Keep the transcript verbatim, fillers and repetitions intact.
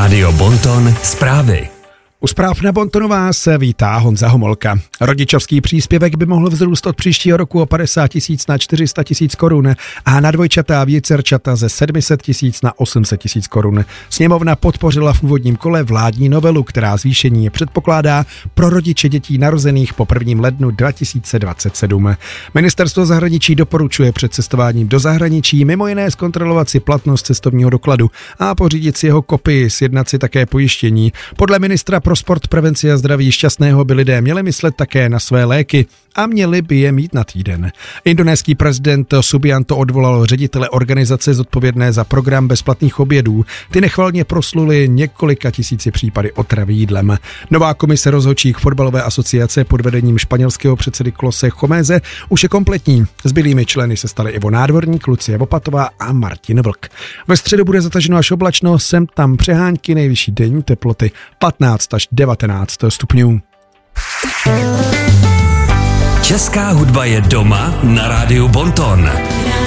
Rádio Bonton zprávy. U zpráv na Bontonu vás vítá Honza Homolka. Rodičovský příspěvek by mohl vzrůst od příštího roku o padesát tisíc na čtyři sta tisíc korun a na dvojčata a vícerčata ze sedm set tisíc na osm set tisíc korun. Sněmovna podpořila v úvodním kole vládní novelu, která zvýšení předpokládá pro rodiče dětí narozených po prvním lednu dva tisíce dvacet sedm. Ministerstvo zahraničí doporučuje před cestováním do zahraničí mimo jiné zkontrolovat si platnost cestovního dokladu a pořídit si jeho kopii, sjednat si také pojištění. Podle ministra pro sport, prevenci a zdraví šťastného by lidé měli myslet také na své léky a měli by je mít na týden. Indonéský prezident Subianto odvolal ředitele organizace zodpovědné za program bezplatných obědů. Ty nechvalně prosluli několika tisíci případy otravy jídlem. Nová komise rozhodčích fotbalové asociace pod vedením španělského předsedy Klose Chomeze už je kompletní. Zbylými členy se stali Ivo Nádvorník, Lucie Vopatová a Martin Vlk. Ve středu bude zataženo až oblačno, sem tam přehánky, nejvyšší denní teploty patnáct až devatenáct stupňů. Česká hudba je doma na Rádiu Bonton.